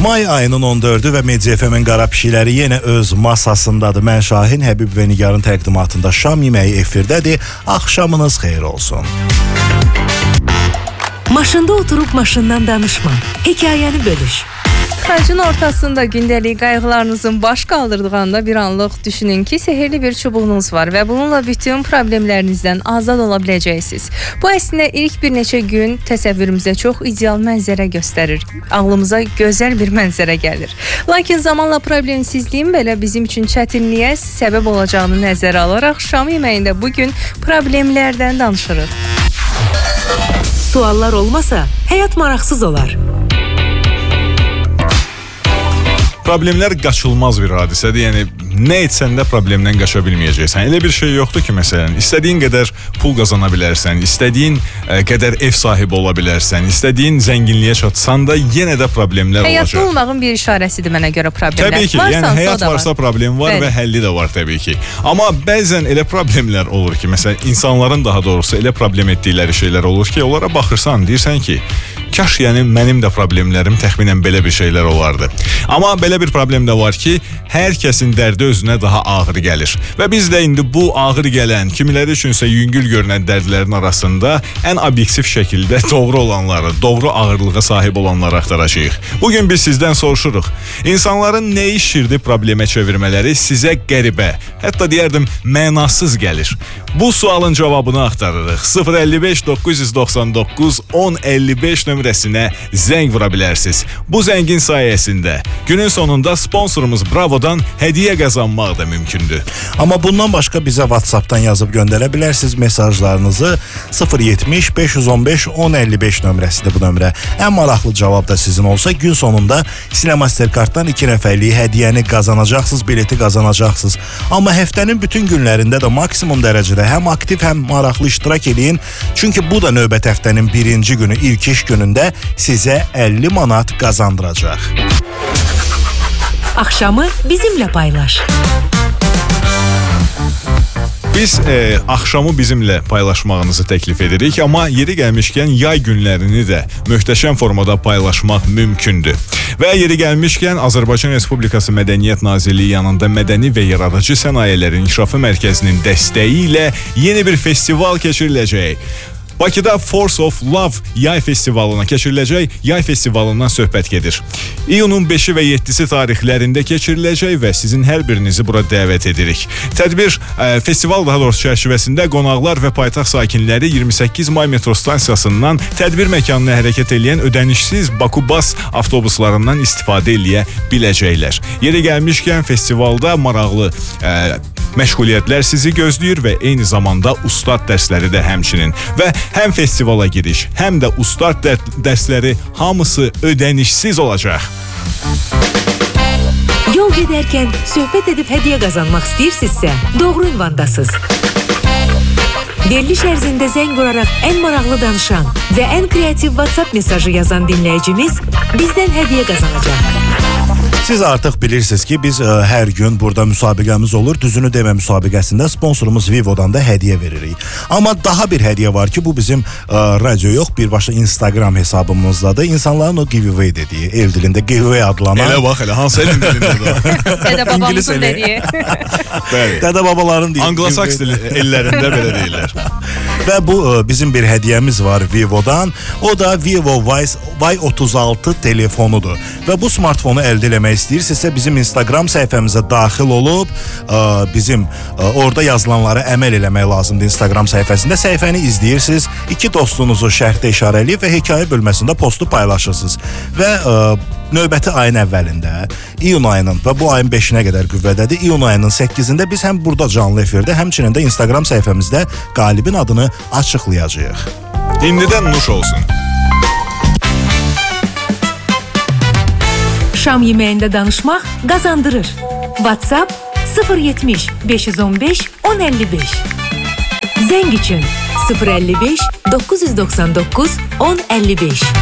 May ayının 14'ü ve Medya FM'in qara pişikləri yenə öz masasındadır. Mən Şahin, Həbib və Nigarın təqdimatında şam yeməyi efirdədir. Axşamınız xeyir olsun. Maşında oturup maşından danışma. Hekayəni bölüş. Tıxacın ortasında gündəlik qayğılarınızın baş qaldırdığında bir anlıq düşünün ki, sehirli bir çubuğunuz var və bununla bütün problemlərinizdən azad ola biləcəksiniz. Bu əslində ilk bir neçə gün təsəvvürümüzə çox ideal mənzərə göstərir. Ağlımıza gözəl bir mənzərə gəlir. Lakin zamanla problemsizliyin belə bizim üçün çətinliyə səbəb olacağını nəzərə alaraq şam yeməyində bugün problemlərdən danışırıq. Suallar olmasa həyat maraqsız olar. Problemlər qaçılmaz bir hadisədir. Yəni nə etsən də problemdən qaça bilməyəcəksən. Elə bir şey yoxdur ki, məsələn, istədiyin qədər pul qazana bilərsən, istədiyin qədər ev sahibi ola bilərsən, istədiyin zənginliyə çatsan da yenə də problemlər olacaq. Həyatda olmağın bir işarəsidir mənə görə problemlər. Təbii ki, yəni həyat varsa problem var və həlli də var təbii ki. Amma bəzən elə problemlər olur ki, məsələn, insanların daha doğrusu elə problem etdikləri şeylər olur ki, onlara baxırsan, deyirsən ki, kaş yəni mənim də problemlərim təxminən belə bir şeylər olardı. Amma belə bir problem də var ki, hər kəsin dərdi özünə daha ağır gəlir. Və biz də indi bu ağır gələn, kimiləri üçünsə yüngül görünən dərdlərin arasında ən obyektiv şəkildə doğru olanları, doğru ağırlığa sahib olanları axtaracağıq. Bugün biz sizdən soruşuruq. İnsanların nə işirdi problemə çevirmələri sizə qəribə, hətta deyərdim mənasız gəlir. Bu sualın cavabını axtarırıq. 055 999 1055 nömrəsinə zəng vura bilərsiniz. Bu zəngin sayəsində günün sonunda sponsorumuz Bravo'dan hədiyyə qazanmaq da mümkündür. Amma bundan başqa bizə WhatsApp'dan yazıb göndərə bilərsiniz mesajlarınızı. 070 515 1055 nömrəsidir bu nömrə. Ən maraqlı cavab da sizin olsa gün sonunda Cinemastercard'dan 2 nəfərlik hədiyyəni qazanacaqsınız, bileti qazanacaqsınız. Amma həftənin bütün günlərində də maksimum dərəcədə həm aktiv, həm maraqlı iştirak edin. Çünki bu da növbət həftənin birinci günü, ilk iş günündə sizə 50 manat qazandıracaq. Akşamı bizimlə paylaş. Biz axşamı bizimlə paylaşmağınızı təklif edirik, amma yeri gəlmişkən yay günlərini də möhtəşəm formada paylaşmaq mümkündür. Və yeri gəlmişkən Azərbaycan Respublikası Mədəniyyət Nazirliyi yanında Mədəni və Yaradıcı Sənayələrin İnkişafı Mərkəzinin dəstəyi ilə yeni bir festival keçiriləcək. Bakıda Force of Love yay festivalına keçiriləcək, yay festivalından söhbət gedir. İyunun 5-i və 7-si tarixlərində keçiriləcək və sizin hər birinizi bura dəvət edirik. Tədbir, festival daha doğrusu çərçivəsində qonaqlar və paytaxt sakinləri 28 may metro stansiyasından tədbir məkanına hərəkət edən ödənişsiz Bakubas avtobuslarından istifadə eləyə biləcəklər. Yeri gəlmişkən festivalda maraqlı məşğuliyyətlər sizi gözləyir və eyni zamanda ustad dərsləri də həmçinin. Və həm festivala giriş, həm də ustad dərsləri hamısı ödənişsiz olacaq. Yol gedərkən söhbət edib hədiyyə qazanmaq istəyirsinizsə, doğru ünvandasınız. Veriliş ərzində zəng vuraraq ən maraqlı danışan və ən kreativ WhatsApp mesajı yazan dinləyicimiz bizdən hədiyyə qazanacaq. Siz artıq bilirsiniz ki, biz hər gün burada müsabiqəmiz olur. Düzünü demə müsabiqəsində sponsorumuz Vivo'dan da hədiyyə veririk. Amma daha bir hədiyyə var ki, bu bizim radyo yox, birbaşa Instagram hesabımızdadır. İnsanların o giveaway dediyi, ev dilində giveaway adlanan. Elə bax, elə hansı elin dilində də. Dədə babamızın dediyi. Dədə babaların deyil. Anglo-Saks ellərində belə deyirlər. Və bu bizim bir hədiyyəmiz var Vivo'dan. O da Vivo Y36 telefonudur. Və bu smartfonu əldə eləmək istəyirsinizsə bizim Instagram səhifəmizə daxil olub bizim orada yazılanlara əməl eləmək lazımdır Instagram səhifəsində. Səhifəni izləyirsiniz, 2 dostunuzu şərhdə işarələyib və hekayə bölməsində postu paylaşırsınız. Və növbəti ayın əvvəlində, iyun ayının və bu ayın 5-nə qədər qüvvədədir. İyun ayının 8-də biz həm burada canlı efirdə, həmçinin də Instagram səhifəmizdə qalibin adını açıqlayacağıq. İndidən nuş olsun. Şam yeməyində danışmaq qazandırır. WhatsApp 070 515 1055. Zəng üçün 055 999 1055.